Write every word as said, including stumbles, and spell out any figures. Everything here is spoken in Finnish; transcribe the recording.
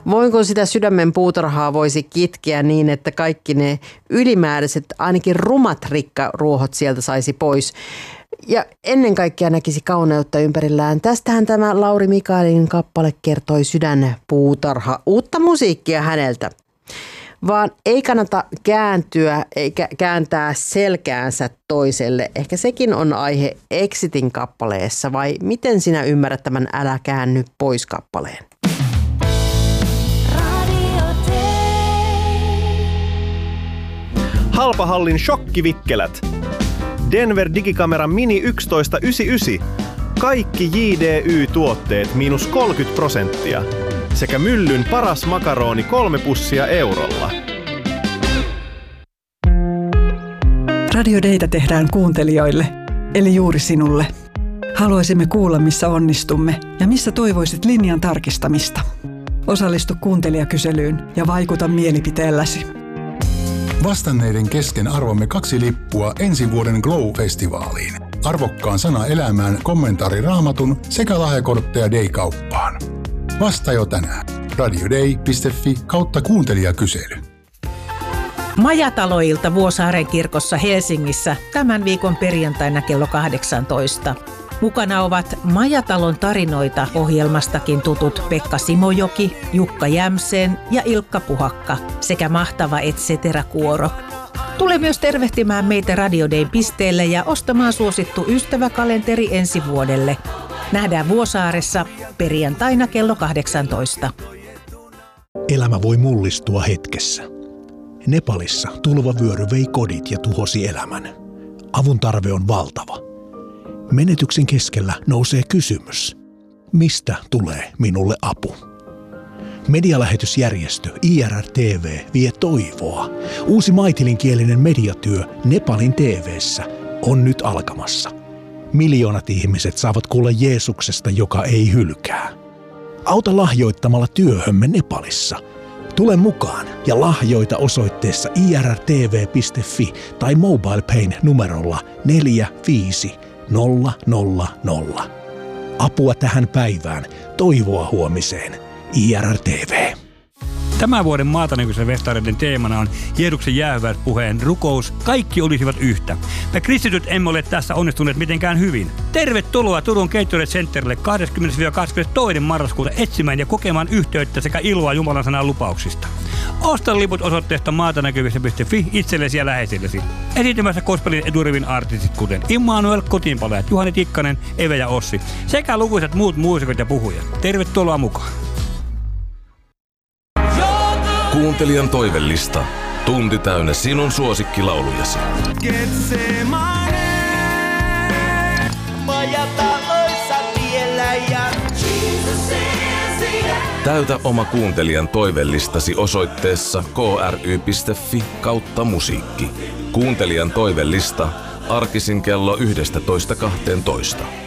Voinko sitä sydämen puutarhaa voisi kitkeä niin, että kaikki ne ylimääräiset, ainakin rumat rikkaruohot sieltä saisi pois? Ja ennen kaikkea näkisi kauneutta ympärillään. Tästähän tämä Lauri Mikaelin kappale kertoi Sydän puutarha. Uutta musiikkia häneltä. Vaan ei kannata kääntyä eikä kääntää selkäänsä toiselle. Ehkä sekin on aihe Exitin kappaleessa. Vai miten sinä ymmärrät tämän Älä käänny pois -kappaleen? Halpahallin shokkivikkelät. Denver Digikamera Mini yksitoista yhdeksänkymmentäyhdeksän. Kaikki J D Y-tuotteet miinus kolmekymmentä prosenttia. Sekä Myllyn paras makaroni kolme pussia eurolla. Radio Dayta tehdään kuuntelijoille, eli juuri sinulle. Haluaisimme kuulla, missä onnistumme ja missä toivoisit linjan tarkistamista. Osallistu kuuntelijakyselyyn ja vaikuta mielipiteelläsi. Vastanneiden kesken arvomme kaksi lippua ensi vuoden Glow-festivaaliin. Arvokkaan sana elämään, kommentaari Raamatun sekä lahjakortteja Day-kauppaan. Vasta jo tänään. radioday piste fi kautta kuuntelijakysely. Majataloilta Vuosaaren kirkossa Helsingissä tämän viikon perjantaina kello kahdeksantoista. Mukana ovat Majatalon tarinoita -ohjelmastakin tutut Pekka Simojoki, Jukka Jämseen ja Ilkka Puhakka sekä mahtava et cetera-kuoro. Tule myös tervehtimään meitä Radio Dayn pisteelle ja ostamaan suosittu ystäväkalenteri ensi vuodelle. Nähdään Vuosaaressa perjantaina kello kahdeksantoista. Elämä voi mullistua hetkessä. Nepalissa tulvavyöry vei kodit ja tuhosi elämän. Avun tarve on valtava. Menetyksen keskellä nousee kysymys. Mistä tulee minulle apu? Medialähetysjärjestö I R R T V vie toivoa. Uusi maitilinkielinen mediatyö Nepalin T V:ssä on nyt alkamassa. Miljoonat ihmiset saavat kuulla Jeesuksesta, joka ei hylkää. Auta lahjoittamalla työhömme Nepalissa. Tule mukaan ja lahjoita osoitteessa i r r t v piste fi tai MobilePayn numerolla neljä viisi nolla nolla nolla. Apua tähän päivään, toivoa huomiseen. I R R T V. Tämän vuoden Maatanäkyisen festareiden teemana on Jeesuksen jäähyväispuheen rukous, kaikki olisivat yhtä. Me kristityt emme ole tässä onnistuneet mitenkään hyvin. Tervetuloa Turun Gatorade Centerille kahdeskymmenes kahdeskymmenestoinen marraskuuta etsimään ja kokemaan yhteyttä sekä iloa Jumalan sanan lupauksista. Osta liput osoitteesta maatanäkyvissä piste fi itsellesi ja läheisillesi. Esiintymässä gospelin edurivin artistit kuten Immanuel, Kotiinpalajat, Juhani Tikkanen, Eve ja Ossi sekä lukuisat muut muusikot ja puhujat. Tervetuloa mukaan. Kuuntelijan toivellista. Tunti täynnä sinun suosikkilaulujasi. Getsemane, majataloissa tiellä ja Täytä oma kuuntelijan toivellistasi osoitteessa k r y piste fi kautta musiikki. Kuuntelijan toivellista arkisin kello yksitoista kahteentoista.